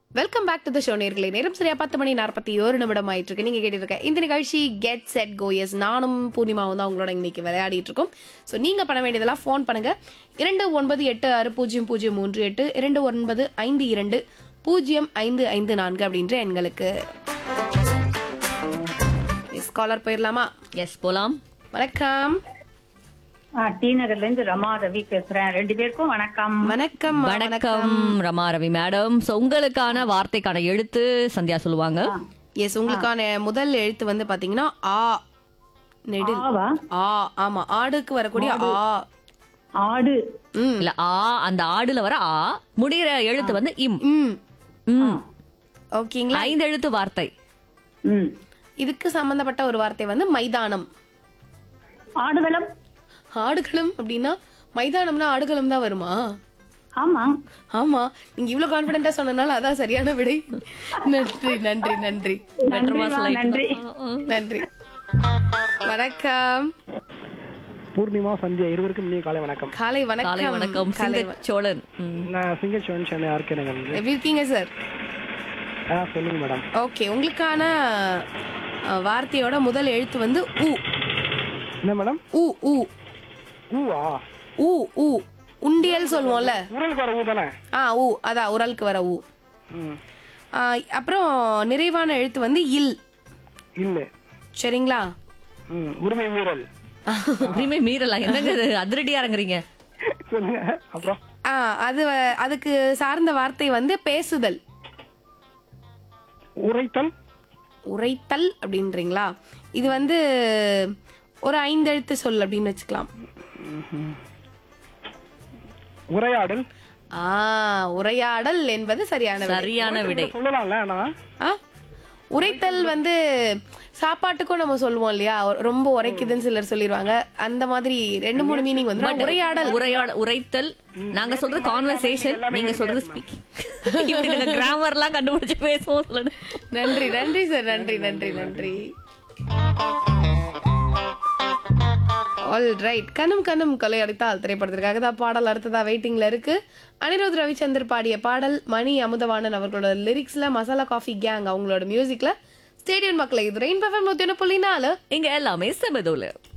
Welcome back to the show நேர்களே. நேரம் சரியா 10:41 ஆயிட்டு இருக்கு. நீங்க கேட்டு இருக்க இந்த நிகழ்ச்சி கெட் செட் கோ. எஸ், நானும் பூர்ணிமாவும் தான் உங்களோட இன்னைக்கு விளையாடிட்டு இருக்கோம். ஸோ நீங்க பண்ண வேண்டியதெல்லாம் ஃபோன் பண்ணுங்க 29860038 29520524 அப்படின்ற எண்களுக்கு. எஸ், காலர் போயிடலாமா? எஸ், போலாம். வணக்கம். டி நகர்ல இருந்து ரமா ரவி பேசுறேன். ரெண்டு பேருக்கும் வணக்கம். வணக்கம். வணக்கம் ரமா ரவி மேடம். So, உங்களுக்கான வார்த்தைக்கான எழுத்து சந்தியா சொல்லுவாங்க. எஸ், உங்களுக்கான முதல் எழுத்து வந்து பாத்தீங்கன்னா ஆ. நெடில் ஆவா? ஆ. ஆமா, ஆடுக்கு வரக்கூடிய ஆ. ஆடு. இல்ல ஆ, அந்த ஆடுல வர ஆ முடிகிற எழுத்து வந்து இம். ம். ம். ஓகேங்களா? 5 எழுத்து வார்த்தை. ம். இதுக்கு சம்பந்தப்பட்ட ஒரு வார்த்தை வந்து மைதானம். ஆடுகளம். ஆடுகளம் அப்படின்னா மைதானம்னா ஆடுகளம் தான் வருமா? ஆமா. ஆமா, நீங்க இவ்வளவு கான்பிடென்டா சொன்னனால அதான் சரியான விடை. நன்றி நன்றி நன்றி நன்றி. நன்றி. வணக்கம். பூர்ணிமா, சந்தியா இருவருக்கும் இனிய காலை வணக்கம். காலை காலை வணக்கம். வணக்கம். காலை சோழன். நான் சிங்கச்சோன் சென்னை ஆர்கே நகர். எப்படி இருக்கீங்க சார்? சொல்லுங்க மேடம். ஓகே, உங்களுக்கான வார்த்தையோட முதல் எழுத்து வந்து ஊ. என்ன மேடம்? ஊ. ஊ. ஊவா? ஊ. ஊ. உண்டியல் சொல்லுவோம்ல. உரலுக்கு வர ஊ தானே? ஊ, அதான் உரலுக்கு வர ஊ. ம். அப்புறம் நிறைவான எழுத்து வந்து இல். இல்ல. சரிங்களா? உரிமை மீறல். உரிமை மீறலாம். என்னங்க இது அதிரடியா இறங்குறீங்க? சொல்லுங்க. அப்புறம் அதுக்கு சார்ந்த வார்த்தை வந்து பேசுதல். உரைத்தல். உரைத்தல் அப்படின்றீங்களா? இது வந்து ஒரு 5 எழுத்து சொல் அப்படின்னு வச்சுக்கலாம். உரையாடல். உரையாடல் என்பது சரியான விடை. சரியான விடை. சொல்லலாம்ல? ஆனா உரைத்தல் வந்து சாப்பாட்டுக்கும் நம்ம சொல்லுவோம் இல்லையா, ரொம்ப உரைக்குதுன்னு சிலர் சொல்லிடுவாங்க. அந்த மாதிரி 2-3 மீனிங் வந்து உரையாடல். உரைத்தல். நாங்க சொல்றது கான்வர்சேஷன், நீங்க சொல்றது ஸ்பீக்கிங். கிராமர்லாம் கண்டுபிடிச்சு பேசுவோம். சொல்லுங்க. நன்றி நன்றி சார். நன்றி நன்றி நன்றி. All right. கண்ணும் கண்ணும் கொலை அடித்தால் திரைப்படத்திற்காக தான் பாடல் அடுத்ததா வெயிட்டிங்ல இருக்கு. அனிருத் ரவிச்சந்தர் பாடிய பாடல், மணி அமுதவாணன் அவர்களோட லிரிக்ஸ்ல, மசாலா காஃபி கேங் அவங்களோட மியூசிக்ல. ஸ்டேடியம் மக்களை இது ரெயின் பஃபம் 101.4 இங்க எல்லாமே செமதோல.